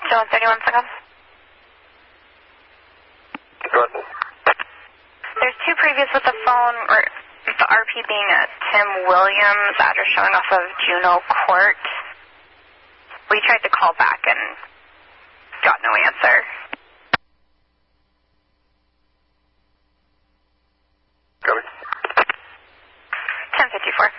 Still at 31 seconds. Go ahead. There's two previous with the phone, or the RP being Tim Williams, address showing off of Juno Court. We tried to call back and got no answer. Copy. 1054.